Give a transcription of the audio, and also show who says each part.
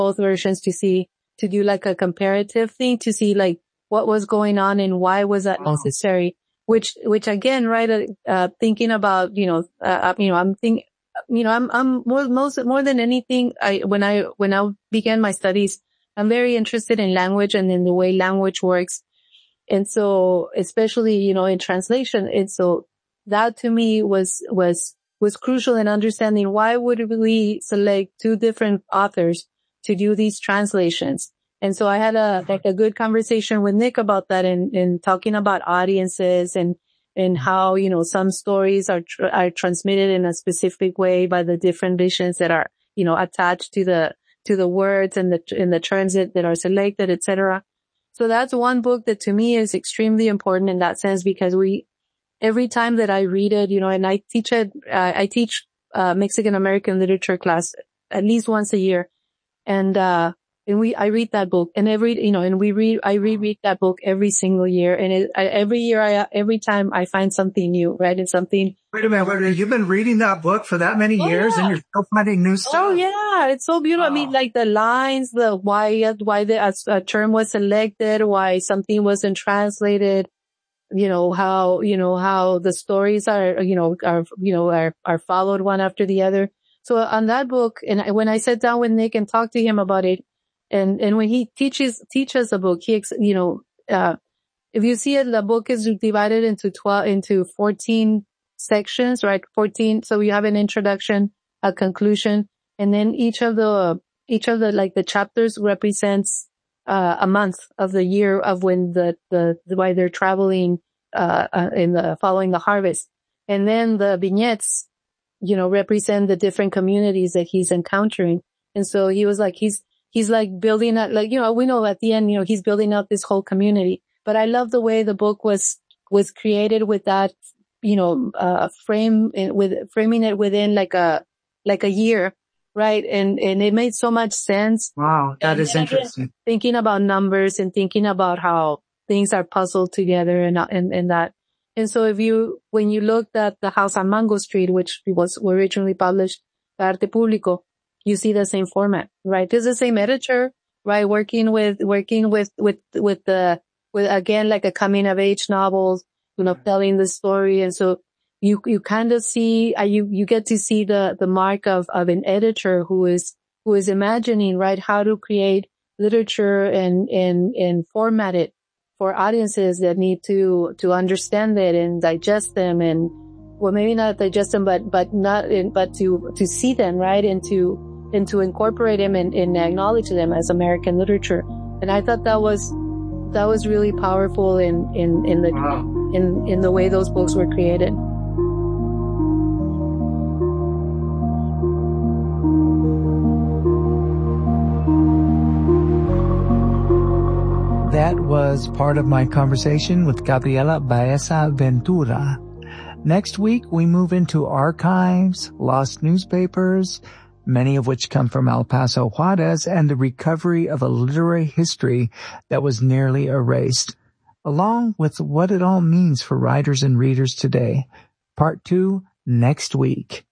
Speaker 1: both versions to do like a comparative thing to see like what was going on and why was that necessary. Which again, right, thinking about, I'm more than anything, when I began my studies, I'm very interested in language and in the way language works. And so, especially, in translation. And so that to me was crucial in understanding why would we select two different authors to do these translations. And so I had a good conversation with Nick about that and talking about audiences and how, some stories are transmitted in a specific way by the different visions that are, attached to the words and the terms that are selected, etc. So that's one book that to me is extremely important in that sense, because every time that I read it, and I teach Mexican American literature class at least once a year. I read that book and I reread that book every single year. And every time I find something new, right? It's something.
Speaker 2: Wait a minute. You've been reading that book for that many years and you're still finding new stuff.
Speaker 1: Oh yeah. It's so beautiful. Wow. I mean, like the lines, why a term was selected, why something wasn't translated, how the stories are followed one after the other. So on that book, and when I sat down with Nick and talked to him about it, and when he teaches the book, if you see it, the book is divided into 14 sections, right? 14. So you have an introduction, a conclusion, and then each of the the chapters represents a month of the year of when why they're traveling following the harvest. And then the vignettes, represent the different communities that he's encountering. And so he was like, he's like building up, like, we know at the end, he's building up this whole community. But I love the way the book was created with that, framing it within like a year, right? And it made so much sense.
Speaker 2: Wow, that is interesting.
Speaker 1: Thinking about numbers and thinking about how things are puzzled together and that. And so when you looked at The House on Mango Street, which was originally published by Arte Público, you see the same format, right? There's the same editor, right? Working with again, like a coming of age novels, telling the story. And so you kind of see, you get to see the mark of an editor who is imagining, right, how to create literature and format it for audiences that need to understand it and digest them, and well, maybe not digest them, but to see them, right, and to incorporate them and acknowledge them as American literature. And I thought that was really powerful in the way those books were created.
Speaker 3: That was part of my conversation with Gabriela Baeza Ventura. Next week, we move into archives, lost newspapers, many of which come from El Paso, Juarez, and the recovery of a literary history that was nearly erased, along with what it all means for writers and readers today. Part 2 next week.